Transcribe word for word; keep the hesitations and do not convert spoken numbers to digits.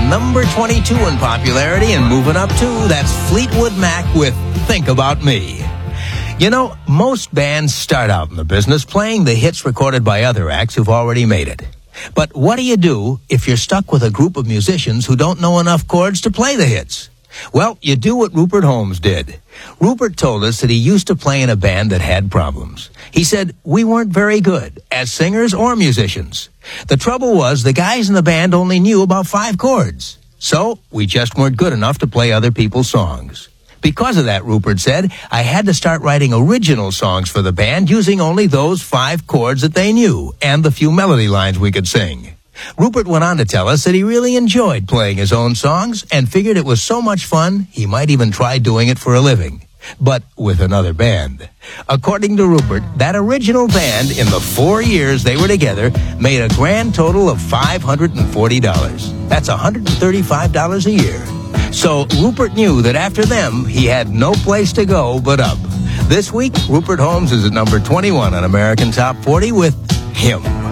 number twenty-two in popularity and moving up too. That's Fleetwood Mac with Think About Me. You know, most bands start out in the business playing the hits recorded by other acts who've already made it. But what do you do if you're stuck with a group of musicians who don't know enough chords to play the hits? Well, you do what Rupert Holmes did. Rupert told us that he used to play in a band that had problems. He said, we weren't very good, as singers or musicians. The trouble was, the guys in the band only knew about five chords. So, we just weren't good enough to play other people's songs. Because of that, Rupert said, I had to start writing original songs for the band using only those five chords that they knew, and the few melody lines we could sing. Rupert went on to tell us that he really enjoyed playing his own songs and figured it was so much fun he might even try doing it for a living, but with another band. According to Rupert, that original band, in the four years they were together, made a grand total of five hundred forty dollars. That's one hundred thirty-five dollars a year. So Rupert knew that after them, he had no place to go but up. This week, Rupert Holmes is at number twenty-one on American Top forty with Him.